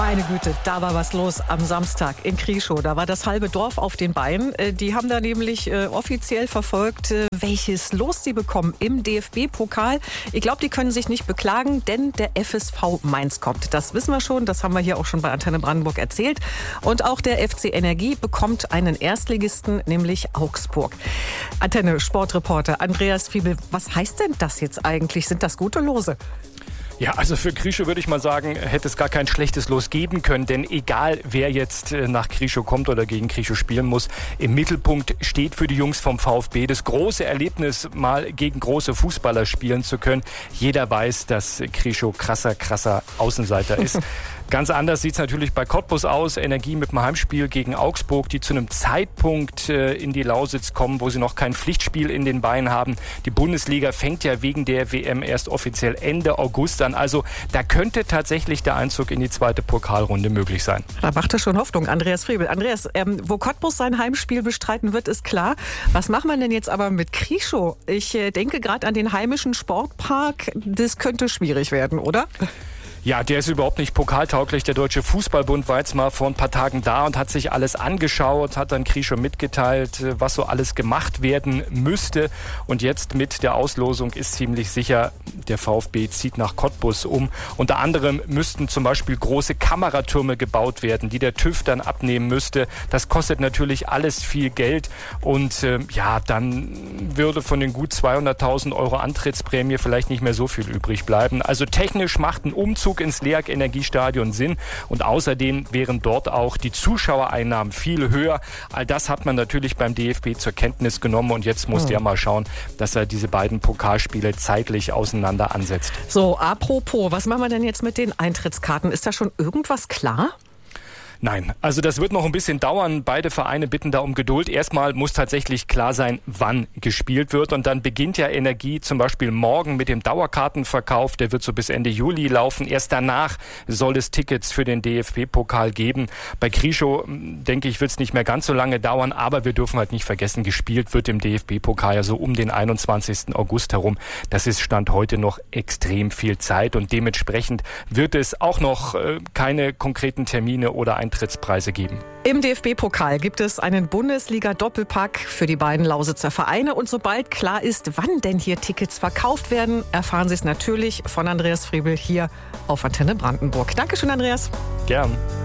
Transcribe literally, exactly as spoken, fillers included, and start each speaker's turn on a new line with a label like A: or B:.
A: Meine Güte, da war was los am Samstag in Krieschow. Da war das halbe Dorf auf den Beinen. Die haben da nämlich äh, offiziell verfolgt, äh, welches Los sie bekommen im D F B-Pokal. Ich glaube, die können sich nicht beklagen, denn der F S V Mainz kommt. Das wissen wir schon, das haben wir hier auch schon bei Antenne Brandenburg erzählt. Und auch der F C Energie bekommt einen Erstligisten, nämlich Augsburg. Antenne Sportreporter Andreas Fiebel, was heißt denn das jetzt eigentlich? Sind das gute Lose?
B: Ja, also für Krieschow würde ich mal sagen, hätte es gar kein schlechtes Los geben können, denn egal wer jetzt nach Krieschow kommt oder gegen Krieschow spielen muss, im Mittelpunkt steht für die Jungs vom VfB das große Erlebnis, mal gegen große Fußballer spielen zu können. Jeder weiß, dass Krieschow krasser, krasser Außenseiter ist. Ganz anders sieht es natürlich bei Cottbus aus. Energie mit dem Heimspiel gegen Augsburg, die zu einem Zeitpunkt äh, in die Lausitz kommen, wo sie noch kein Pflichtspiel in den Beinen haben. Die Bundesliga fängt ja wegen der W M erst offiziell Ende August an. Also da könnte tatsächlich der Einzug in die zweite Pokalrunde möglich sein.
A: Da macht es schon Hoffnung, Andreas Friebel. Andreas, ähm, wo Cottbus sein Heimspiel bestreiten wird, ist klar. Was macht man denn jetzt aber mit Krieschow? Ich äh, denke gerade an den heimischen Sportpark. Das könnte schwierig werden, oder?
B: Ja, der ist überhaupt nicht pokaltauglich. Der Deutsche Fußballbund war jetzt mal vor ein paar Tagen da und hat sich alles angeschaut, hat dann Krieschow mitgeteilt, was so alles gemacht werden müsste. Und jetzt mit der Auslosung ist ziemlich sicher, der VfB zieht nach Cottbus um. Unter anderem müssten zum Beispiel große Kameratürme gebaut werden, die der TÜV dann abnehmen müsste. Das kostet natürlich alles viel Geld. Und äh, ja, dann würde von den gut zweihunderttausend Euro Antrittsprämie vielleicht nicht mehr so viel übrig bleiben. Also technisch macht ein Umzug ins LEAG Energiestadion Sinn und außerdem wären dort auch die Zuschauereinnahmen viel höher. All das hat man natürlich beim D F B zur Kenntnis genommen und jetzt muss mhm. der mal schauen, dass er diese beiden Pokalspiele zeitlich auseinander ansetzt.
A: So, apropos, was machen wir denn jetzt mit den Eintrittskarten? Ist da schon irgendwas klar?
B: Nein, also das wird noch ein bisschen dauern. Beide Vereine bitten da um Geduld. Erstmal muss tatsächlich klar sein, wann gespielt wird. Und dann beginnt ja Energie zum Beispiel morgen mit dem Dauerkartenverkauf. Der wird so bis Ende Juli laufen. Erst danach soll es Tickets für den D F B-Pokal geben. Bei Krieschow, denke ich, wird es nicht mehr ganz so lange dauern. Aber wir dürfen halt nicht vergessen, gespielt wird im D F B-Pokal ja so um den einundzwanzigsten August herum. Das ist Stand heute noch extrem viel Zeit. Und dementsprechend wird es auch noch äh, keine konkreten Termine oder ein Eintrittspreise geben.
A: Im D F B-Pokal gibt es einen Bundesliga-Doppelpack für die beiden Lausitzer Vereine. Und sobald klar ist, wann denn hier Tickets verkauft werden, erfahren Sie es natürlich von Andreas Friebel hier auf Antenne Brandenburg. Dankeschön, Andreas.
B: Gern.